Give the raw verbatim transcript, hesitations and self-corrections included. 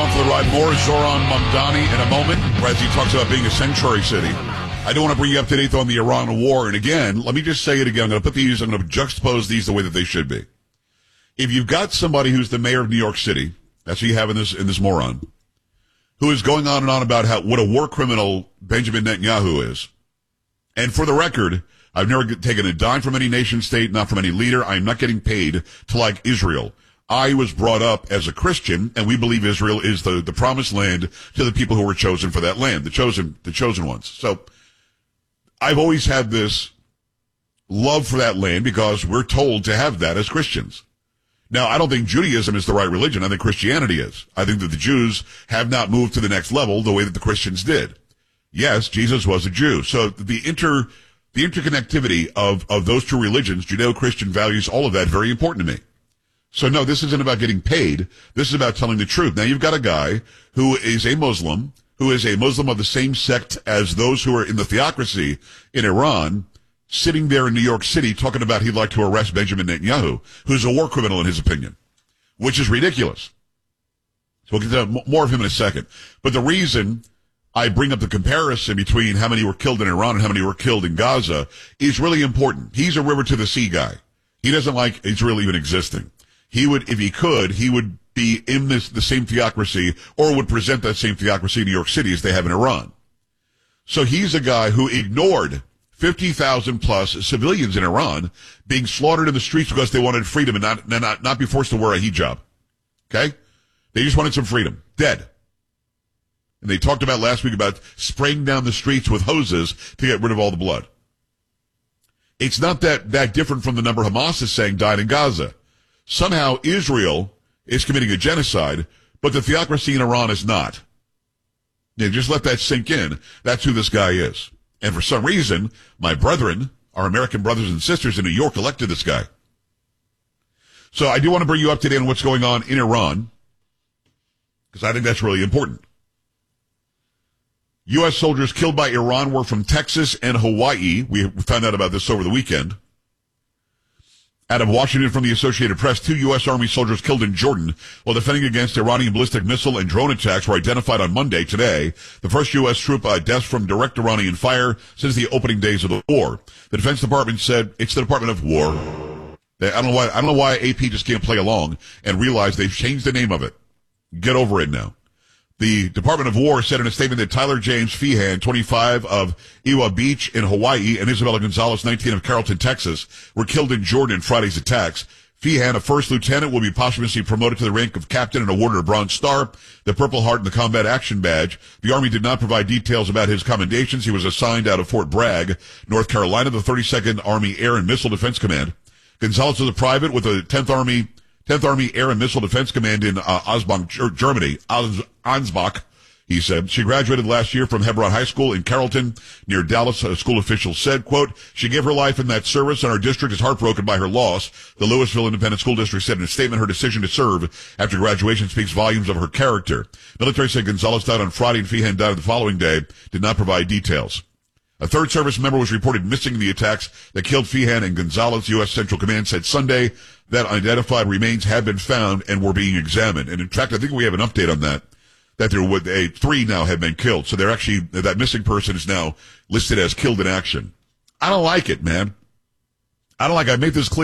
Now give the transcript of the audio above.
along for the ride. More Zoran Mamdani in a moment, as he talks about being a sanctuary city. I do want to bring you up to date on the Iran war. And again, let me just say it again. I'm going to put these, I'm going to juxtapose these the way that they should be. If you've got somebody who's the mayor of New York City, that's who you have in this, in this moron, who is going on and on about how, what a war criminal Benjamin Netanyahu is. And for the record, I've never taken a dime from any nation state, not from any leader. I'm not getting paid to like Israel. I was brought up as a Christian, and we believe Israel is the, the promised land to the people who were chosen for that land, the chosen, the chosen ones. So I've always had this love for that land because we're told to have that as Christians. Now, I don't think Judaism is the right religion. I think Christianity is. I think that the Jews have not moved to the next level the way that the Christians did. Yes, Jesus was a Jew. So the inter, the interconnectivity of, of those two religions, Judeo-Christian values, all of that, very important to me. So no, this isn't about getting paid. This is about telling the truth. Now you've got a guy who is a Muslim, who is a Muslim of the same sect as those who are in the theocracy in Iran, sitting there in New York City talking about he'd like to arrest Benjamin Netanyahu, who's a war criminal in his opinion, which is ridiculous. So we'll get to more of him in a second. But the reason I bring up the comparison between how many were killed in Iran and how many were killed in Gaza is really important. He's a river to the sea guy. He doesn't like Israel even existing. He would, if he could, he would be in this, the same theocracy, or would present that same theocracy in New York City as they have in Iran. So he's a guy who ignored fifty thousand plus civilians in Iran being slaughtered in the streets because they wanted freedom and not, not, not be forced to wear a hijab. Okay? They just wanted some freedom. Dead. And they talked about last week about spraying down the streets with hoses to get rid of all the blood. It's not that, that different from the number Hamas is saying died in Gaza. Somehow Israel is committing a genocide, but the theocracy in Iran is not. Yeah, just let that sink in. That's who this guy is. And for some reason, my brethren, our American brothers and sisters in New York, elected this guy. So I do want to bring you up to date on what's going on in Iran, because I think that's really important. U S soldiers killed by Iran were from Texas and Hawaii. We found out about this over the weekend. Out of Washington from the Associated Press, two U S Army soldiers killed in Jordan while defending against Iranian ballistic missile and drone attacks were identified on Monday today. The first U S troop uh, deaths from direct Iranian fire since the opening days of the war. The Defense Department said it's the Department of War. They, I don't know why, I don't know why A P just can't play along and realize they've changed the name of it. Get over it now. The Department of War said in a statement that Tyler James Feehan, twenty-five, of Iwa Beach in Hawaii, and Isabella Gonzalez, nineteen, of Carrollton, Texas, were killed in Jordan in Friday's attacks. Feehan, a first lieutenant, will be posthumously promoted to the rank of captain and awarded a Bronze Star, the Purple Heart, and the Combat Action Badge. The Army did not provide details about his commendations. He was assigned out of Fort Bragg, North Carolina, the thirty-second Army Air and Missile Defense Command. Gonzalez was a private with the tenth Army tenth Army Air and Missile Defense Command in uh, Ansbach, Germany. Ansbach, he said. She graduated last year from Hebron High School in Carrollton, near Dallas. A school official said, quote, she gave her life in that service, and our district is heartbroken by her loss. The Louisville Independent School District said in a statement her decision to serve after graduation speaks volumes of her character. Military said Gonzalez died on Friday and Feehan died the following day, did not provide details. A third service member was reported missing in the attacks that killed Feehan and Gonzalez. U S Central Command said Sunday that unidentified remains have been found and were being examined. And in fact, I think we have an update on that, that there were a, three now have been killed. So they're actually, that missing person is now listed as killed in action. I don't like it, man. I don't like, I made this clear.